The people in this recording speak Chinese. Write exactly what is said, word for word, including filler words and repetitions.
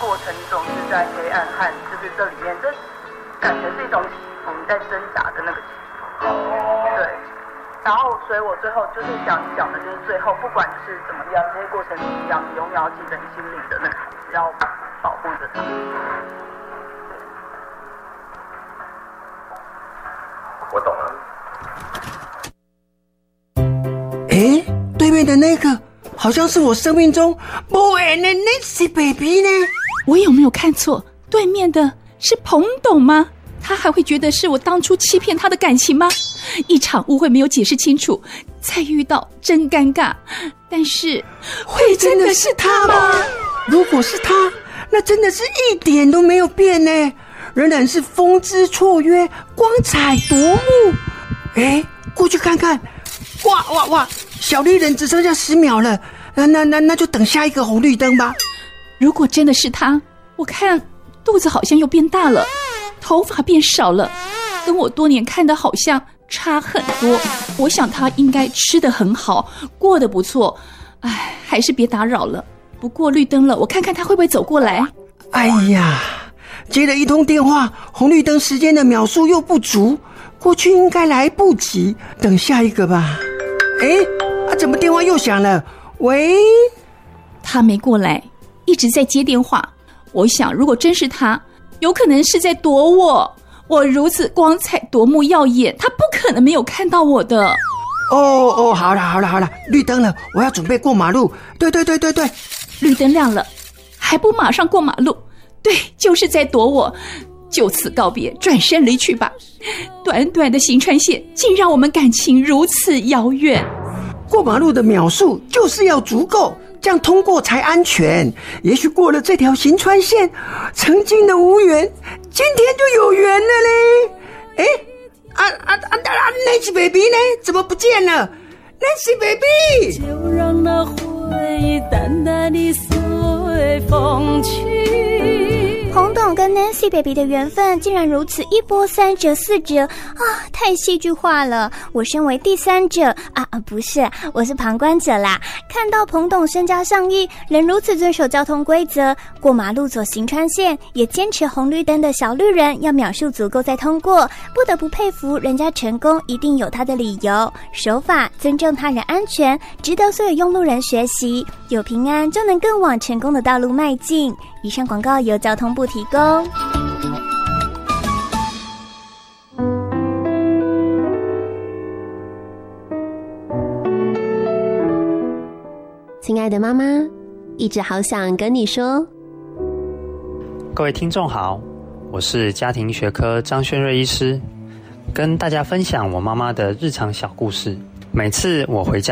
过程，你总是在黑暗和就是这里面，这感觉是一种起伏，你在挣扎的那个起伏。对。然后，所以我最后就是想讲的，就是最后不管是怎么样，这些过程怎么样，你永远要记得你心里的那个孩子，要保护着他。 我懂了。 诶，对面的那个好像是我生命中不缘的 Nancy baby 呢。 我有没有看错？对面的是彭董吗？他还会觉得是我当初欺骗他的感情吗？一场误会没有解释清楚，再遇到真尴尬。但是会真的是他吗？ 如果是他，那真的是一点都没有变呢，仍然是风姿绰约，光彩夺目。诶，过去看看，哇哇哇，小绿人只剩下十秒了，那那那那就等下一个红绿灯吧。 如果真的是他，我看肚子好像又变大了，头发变少了，跟我多年看的好像差很多。我想他应该吃得很好，过得不错。唉，还是别打扰了。不过绿灯了，我看看他会不会走过来。 哎呀，接了一通电话，红绿灯时间的秒数又不足，过去应该来不及，等下一个吧。诶，啊，怎么电话又响了？喂？ 他没过来，一直在接电话。我想如果真是他，有可能是在躲我。我如此光彩夺目耀眼，他不可能没有看到我的。 哦哦，好了好了好了，绿灯了，我要准备过马路。对对对对对， 绿灯亮了，还不马上过马路？对，就是在躲我。就此告别，转身离去吧。短短的行川线，竟让我们感情如此遥远。 过马路的秒数就是要足够，这样通过才安全。也许过了这条行川线，曾经的无缘，今天就有缘了嘞。诶，啊啊啊啊 Nancy baby 呢？怎么不见了 ？Nancy baby， 就让那回忆淡淡地随风去。 彭董跟 Nancy baby 的缘分竟然如此一波三折四折啊，太戏剧化了。我身为第三者啊啊，不是，我是旁观者啦。看到彭董身家上亿，仍如此遵守交通规则，过马路走行川线，也坚持红绿灯的小绿人要秒数足够再通过，不得不佩服人家成功一定有他的理由，守法尊重他人安全，值得所有用路人学习。有平安就能更往成功的道路迈进。以上广告由交通部提供。 亲爱的妈妈，一直好想跟你说。 各位听众好，我是家庭学科张轩瑞医师，跟大家分享我妈妈的日常小故事。每次我回家